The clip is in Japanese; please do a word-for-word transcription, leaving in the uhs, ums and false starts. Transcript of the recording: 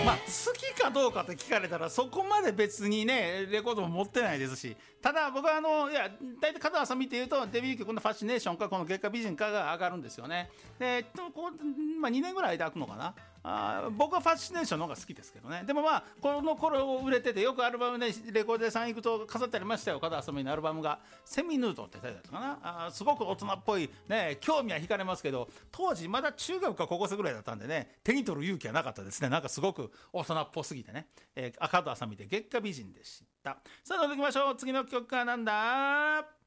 まあ好きかどうかって聞かれたらそこまで別にねレコードも持ってないですし、ただ僕はあのいや大体門田あさみっていうとデビュー曲のファシネーションかこの月下美人かが上がるんですよね。でこう、まあ、にねんぐらい間空くのかな。あ僕はファシネーションの方が好きですけどね。でもまあこの頃売れててよくアルバムでレコード屋さん行くと飾ってありましたよ、門田あさみのアルバムがセミヌードってタイトルだったかな。あすごく大人っぽいね、興味は惹かれますけど当時まだ中学か高校生ぐらいだったんでね手に取る勇気はなかったですね。なんかすごく大人っぽすぎてね、えー、門田あさみで月下美人でした。さあどんどんいきましょう。次の曲はなんだ。